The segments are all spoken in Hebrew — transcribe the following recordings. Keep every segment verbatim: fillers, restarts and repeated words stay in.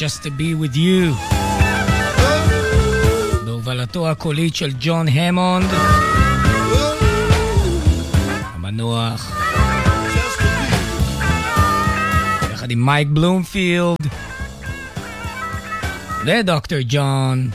Just to be with you. בהובלתו הקולית של ג'ון המונד, המנוח, יחד עם מייק בלומפילד ודוקטור ג'ון,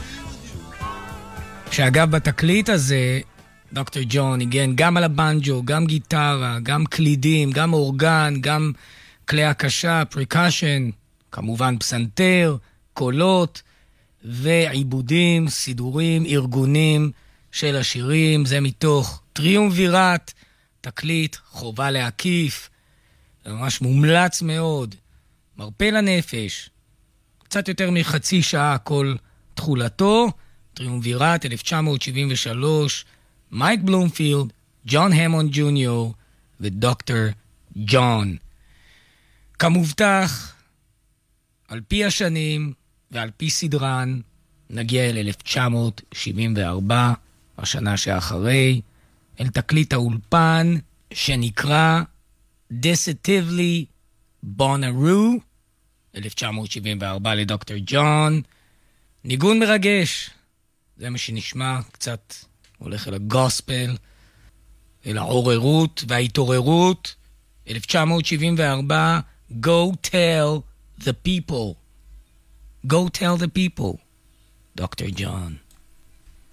שאגב בתקליט הזה דוקטור ג'ון ניגן גם על הבנג'ו, גם גיטרה, גם קלידים, גם אורגן, גם כלי הקשה, פריקשן, כמובן פסנתר, קולות ועיבודים, סידורים, ארגונים של השירים. זה מתוך טריומווירט, תקליט חובה להקיף, ממש מומלץ מאוד, מרפא לנפש, קצת יותר מחצי שעה כל תחולתו. טריומווירט אלף תשע מאות שבעים ושלוש, מייק בלומפילד, ג'ון המונד ג'וניור ודוקטור ג'ון. כמובטח, על פי השנים ועל פי סדרן, נגיע אל אלף תשע מאות שבעים וארבע, השנה שאחרי, אל תקליט האולפן שנקרא Deceptively Bonnaroo, אלף תשע מאות שבעים וארבע לדוקטור ג'ון. ניגון מרגש, זה מה שנשמע, קצת הולך אל הגוספל, אל העוררות וההתעוררות. אלף תשע מאות שבעים וארבע, Go Tell the People. Go Tell the People, דוקטור ג'ון.